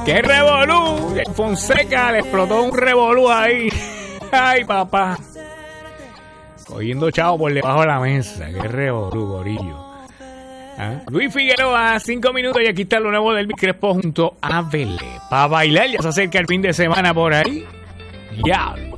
¡Qué revolú! El Fonseca le explotó un revolú ahí. ¡Ay, papá! Cogiendo chavo por debajo de la mesa. ¡Qué revolú, gorillo! ¿Ah? Luis Figueroa, 5 minutos y aquí está lo nuevo del Elvis Crespo junto a Belé. Para bailar, ya se acerca el fin de semana por ahí. ¡Diablo!